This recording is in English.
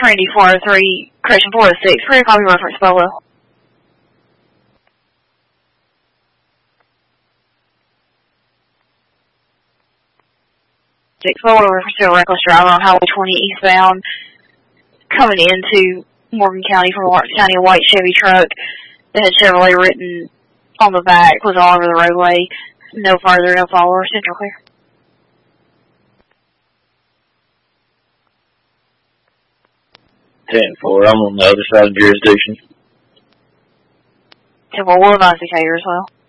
Trinity 403, correction 406, clear copy reference Bolo. Bolo reference to a reckless driver on Highway 20 eastbound, coming into Morgan County from Lawrence County, a white Chevy truck that had Chevrolet written on the back, was all over the roadway. No further, no follower, central clear. 10-4, I'm on the other side of jurisdiction. 10-4, we'll advise the carrier as well.